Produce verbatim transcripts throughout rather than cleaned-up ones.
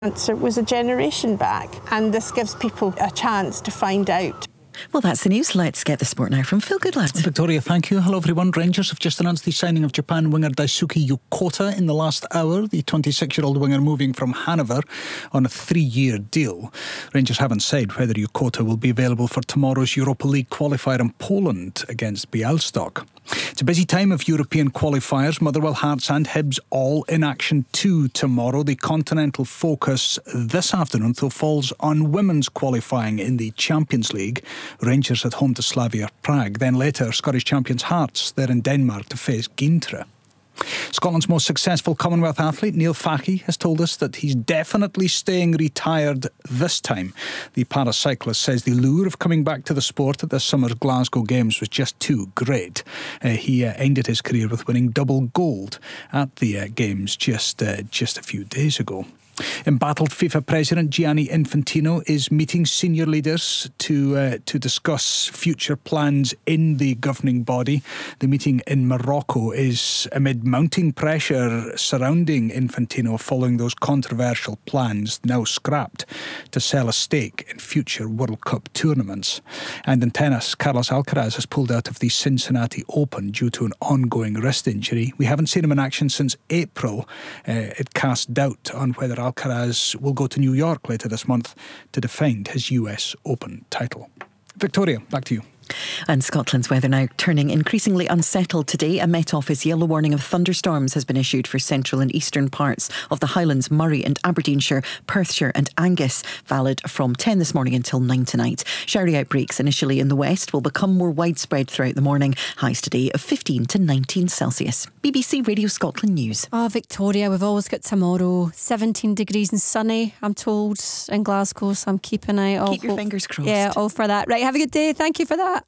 It was a generation back, and this gives people a chance to find out. Well, that's the news. Let's get the sport now from Phil Goodlads. Victoria, thank you. Hello, everyone. Rangers have just announced the signing of Japan winger Daisuke Yokota in the last hour. The twenty-six-year-old winger moving from Hanover on a three-year deal. Rangers haven't said whether Yokota will be available for tomorrow's Europa League qualifier in Poland against Białystok. It's a busy time of European qualifiers. Motherwell, Hearts and Hibs all in action too tomorrow. The continental focus this afternoon, though, falls on women's qualifying in the Champions League. Rangers at home to Slavia Prague. Then later, Scottish champions Hearts, they're in Denmark to face Gintre. Scotland's most successful Commonwealth athlete, Neil Fahey, has told us that he's definitely staying retired this time. The paracyclist says the lure of coming back to the sport at this summer's Glasgow Games was just too great. Uh, he uh, ended his career with winning double gold at the uh, Games just, uh, just a few days ago. Embattled FIFA President Gianni Infantino is meeting senior leaders to uh, to discuss future plans in the governing body. The meeting in Morocco is amid mounting pressure surrounding Infantino following those controversial plans, now scrapped, to sell a stake in future World Cup tournaments. And in tennis, Carlos Alcaraz has pulled out of the Cincinnati Open due to an ongoing wrist injury. We haven't seen him in action since April. Uh, it casts doubt on whether Alcaraz will go to New York later this month to defend his U S Open title. Victoria, back to you. And Scotland's weather now turning increasingly unsettled today. A Met Office yellow warning of thunderstorms has been issued for central and eastern parts of the Highlands, Moray and Aberdeenshire, Perthshire and Angus, valid from ten this morning until nine tonight. Showery outbreaks initially in the west will become more widespread throughout the morning. Highs today of fifteen to nineteen Celsius. B B C Radio Scotland News. Oh, Victoria, we've always got tomorrow. seventeen degrees and sunny, I'm told, in Glasgow, so I'm keeping an eye. All Keep your fingers crossed. Yeah, all for that. Right, have a good day. Thank you for that.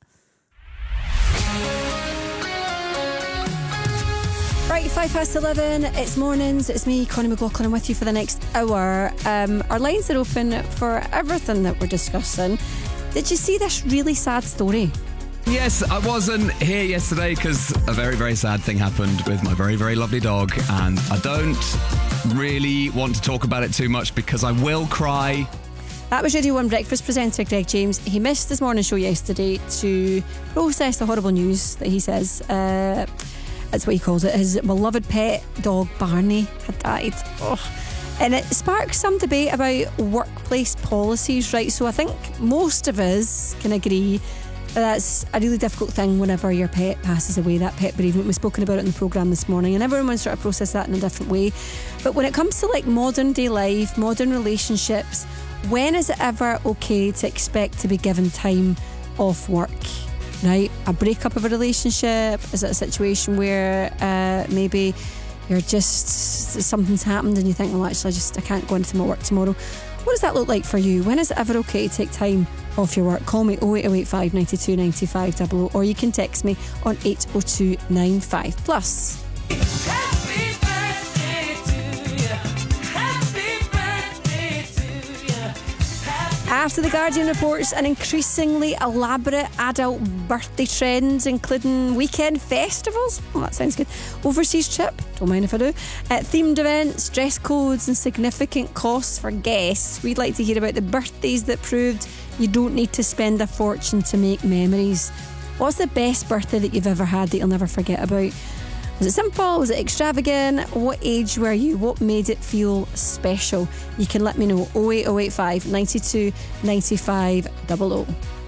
Right, five past eleven, it's mornings, it's me, Connie McLaughlin, I'm with you for the next hour. Um, our lines are open for everything that we're discussing. Did you see this really sad story? Yes, I wasn't here yesterday because a very, very sad thing happened with my very, very lovely dog, and I don't really want to talk about it too much because I will cry. That was Radio one Breakfast presenter Greg James. He missed his morning show yesterday to process the horrible news that he says, uh, that's what he calls it, his beloved pet dog Barney had died. Oh. And it sparks some debate about workplace policies, right? So I think most of us can agree that's a really difficult thing whenever your pet passes away, that pet bereavement. We've spoken about it in the programme this morning, and everyone wants to sort of process that in a different way. But when it comes to like modern day life, modern relationships, when is it ever okay to expect to be given time off work? Right? A breakup of a relationship? Is it a situation where uh, maybe you're just, something's happened and you think, well, actually, I just I can't go into my work tomorrow? What does that look like for you? When is it ever okay to take time off your work? Call me oh eight oh eight five, nine two, nine five zero zero, or you can text me on eight oh two nine five. Plus, Happy birthday to you. Happy birthday to you. Happy after The Guardian reports an increasingly elaborate adult birthday trend, including weekend festivals. Oh, that sounds good. Overseas trip, don't mind if I do. Uh, themed events, dress codes and significant costs for guests. We'd like to hear about the birthdays that proved you don't need to spend a fortune to make memories. What's the best birthday that you've ever had that you'll never forget about? Was it simple? Was it extravagant? What age were you? What made it feel special? You can let me know. oh eight oh eight five, nine two, nine five zero zero.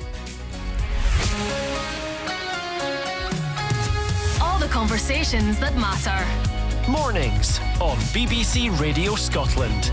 All the conversations that matter. Mornings on B B C Radio Scotland.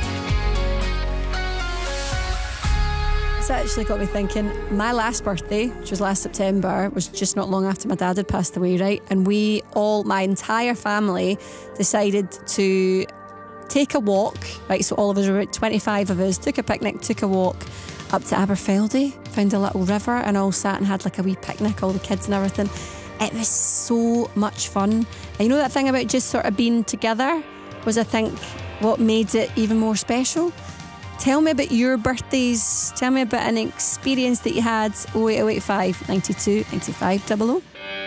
It's actually got me thinking, my last birthday, which was last September, was just not long after my dad had passed away, right? And we all, my entire family, decided to take a walk, right? So all of us, about twenty-five of us, took a picnic, took a walk up to Aberfeldy, found a little river, and all sat and had like a wee picnic, all the kids and everything. It was so much fun. And you know that thing about just sort of being together was, I think, what made it even more special. Tell me about your birthdays. Tell me about an experience that you had. oh eight oh eight five, nine two, nine five zero zero.